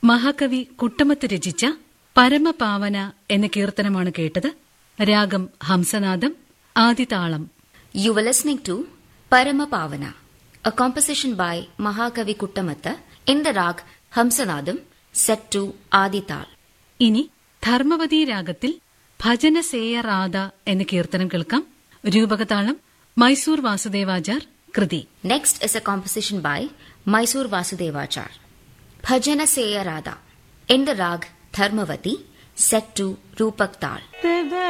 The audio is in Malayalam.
മഹാകവി കുട്ടമത്ത് രചിച്ച പരമപാവന എന്ന കീർത്തനമാണ് കേട്ടത്. രാഗം ഹംസനാദം, ആദിതാളം. You were listening to Paramapavana, a composition by Mahakavi Kuttamatta in the rag Hamsanadam, set to Adital. ഇനി ധർമ്മവതി രാഗത്തിൽ ഭജനസേയ രാധ എന്ന കീർത്തനം കേൾക്കാം. രൂപകതാളം മൈസൂർ വാസുദേവാചാർ കൃതി. Next is a composition by Mysore Vasudevachar. Bhajana Seya Radha in the rag Dharmavati, set to Rupak Tal.